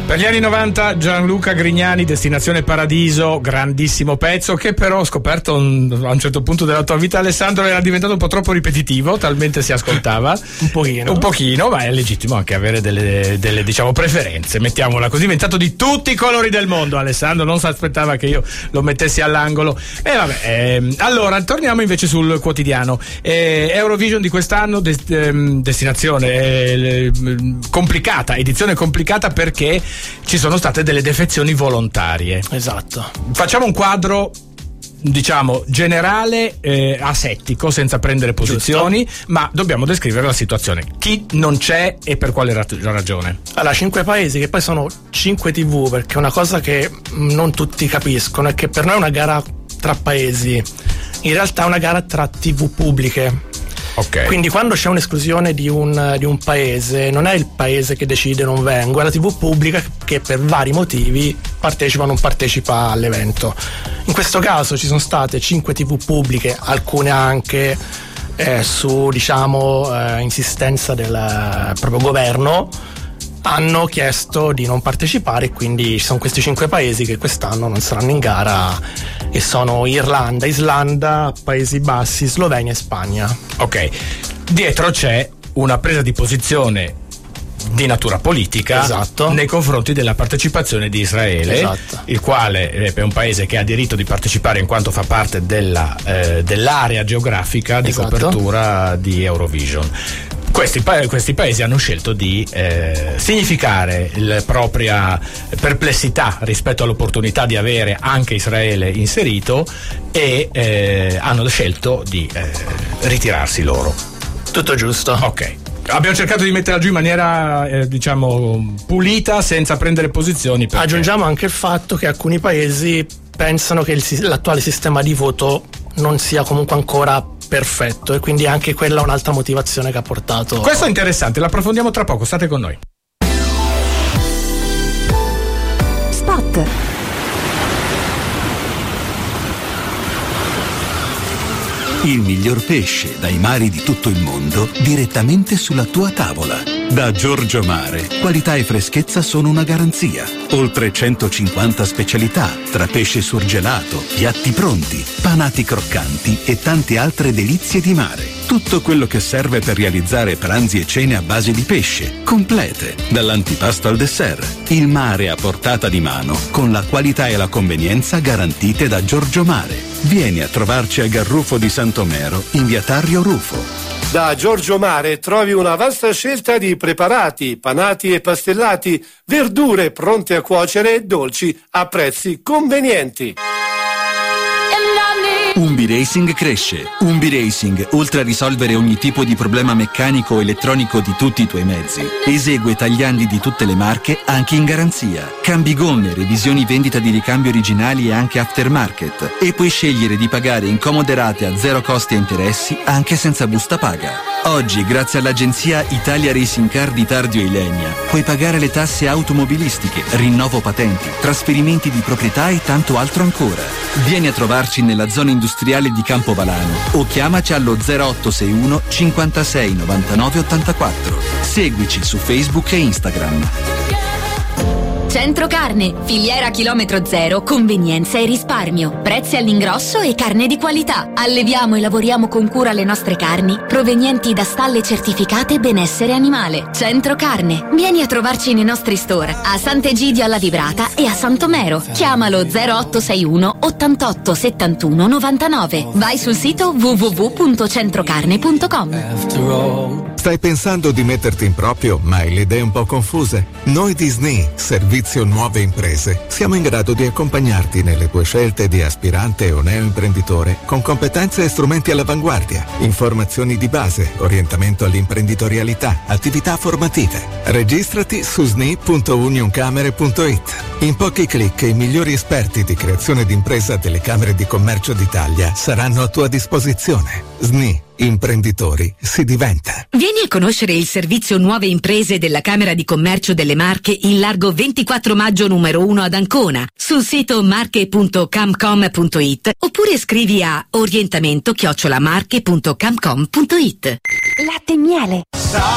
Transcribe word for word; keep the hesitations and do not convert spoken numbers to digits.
Per gli anni novanta Gianluca Grignani, Destinazione Paradiso, grandissimo pezzo che però ho scoperto un, a un certo punto della tua vita, Alessandro, era diventato un po' troppo ripetitivo, talmente si ascoltava. Un pochino. Un pochino, ma è legittimo anche avere delle, delle diciamo preferenze, mettiamola così, diventato di tutti i colori del mondo. Alessandro non si aspettava che io lo mettessi all'angolo. E vabbè, ehm, allora torniamo invece sul quotidiano. Eh, Eurovision di quest'anno, des, ehm, destinazione eh, complicata, edizione complicata perché ci sono state delle defezioni volontarie. Esatto. Facciamo un quadro, diciamo, generale, eh, asettico, senza prendere posizioni. Giusto. Ma dobbiamo descrivere la situazione. Chi non c'è e per quale ragione? Allora, cinque paesi, che poi sono cinque tivù, perché una cosa che non tutti capiscono è che per noi è una gara tra paesi, in realtà è una gara tra tivù pubbliche. Okay. Quindi quando c'è un'esclusione di un, di un paese, non è il paese che decide non vengo, è la tivù pubblica che per vari motivi partecipa o non partecipa all'evento. In questo caso ci sono state cinque tivù pubbliche, alcune anche eh, su diciamo eh, insistenza del eh, proprio governo, hanno chiesto di non partecipare, e quindi ci sono questi cinque paesi che quest'anno non saranno in gara, e sono Irlanda, Islanda, Paesi Bassi, Slovenia e Spagna. Ok, dietro c'è una presa di posizione di natura politica. Esatto. Nei confronti della partecipazione di Israele. Esatto. Il quale è un paese che ha diritto di partecipare in quanto fa parte della, eh, dell'area geografica di Esatto. copertura di Eurovision. Questi, pa- questi paesi hanno scelto di eh, significare la propria perplessità rispetto all'opportunità di avere anche Israele inserito, e eh, hanno scelto di eh, ritirarsi loro. Tutto giusto. Ok. Abbiamo cercato di metterla giù in maniera eh, diciamo pulita, senza prendere posizioni. Perché... Aggiungiamo anche il fatto che alcuni paesi pensano che il, l'attuale sistema di voto non sia comunque ancora perfetto, e quindi anche quella è un'altra motivazione che ha portato. Questo è interessante, l'approfondiamo tra poco, state con noi. Spot. Il miglior pesce dai mari di tutto il mondo direttamente sulla tua tavola. Da Giorgio Mare, qualità e freschezza sono una garanzia. Oltre centocinquanta specialità, tra pesce surgelato, piatti pronti, panati croccanti e tante altre delizie di mare. Tutto quello che serve per realizzare pranzi e cene a base di pesce, complete, dall'antipasto al dessert. Il mare a portata di mano, con la qualità e la convenienza garantite da Giorgio Mare. Vieni a trovarci a Garrufo di Santomero, in via Tarrio Rufo. Da Giorgio Mare trovi una vasta scelta di preparati, panati e pastellati, verdure pronte a cuocere e dolci a prezzi convenienti. Umbi Racing cresce. Umbi Racing, oltre a risolvere ogni tipo di problema meccanico o elettronico di tutti i tuoi mezzi, esegue tagliandi di tutte le marche anche in garanzia. Cambi gomme, revisioni, vendita di ricambi originali e anche aftermarket. E puoi scegliere di pagare in comode rate a zero costi e interessi anche senza busta paga. Oggi, grazie all'agenzia Italia Racing Car di Tardio Ilenia, puoi pagare le tasse automobilistiche, rinnovo patenti, trasferimenti di proprietà e tanto altro ancora. Vieni a trovarci nella zona industriale di Campovalano o chiamaci allo zero otto sei uno cinquantasei novantanove ottantaquattro. Seguici su Facebook e Instagram. Centro Carne, filiera chilometro zero, convenienza e risparmio, prezzi all'ingrosso e carne di qualità. Alleviamo e lavoriamo con cura le nostre carni provenienti da stalle certificate benessere animale. Centro Carne, vieni a trovarci nei nostri store a Sant'Egidio alla Vibrata e a Santomero. Chiamalo zero otto sei uno ottantotto settantuno novantanove. Vai sul sito w w w punto centrocarne punto com. Stai pensando di metterti in proprio, ma hai le idee un po' confuse? Noi di S N I, Servizio Nuove Imprese, siamo in grado di accompagnarti nelle tue scelte di aspirante o neoimprenditore con competenze e strumenti all'avanguardia, informazioni di base, orientamento all'imprenditorialità, attività formative. Registrati su s n i punto unioncamere punto i t. In pochi clic i migliori esperti di creazione d'impresa delle Camere di Commercio d'Italia saranno a tua disposizione. S N I. Imprenditori si diventa. Vieni a conoscere il servizio Nuove Imprese della Camera di Commercio delle Marche in largo ventiquattro maggio numero uno ad Ancona, sul sito marche punto camcom punto i t oppure scrivi a orientamento chiocciola marche punto camcom punto i t. Latte e miele.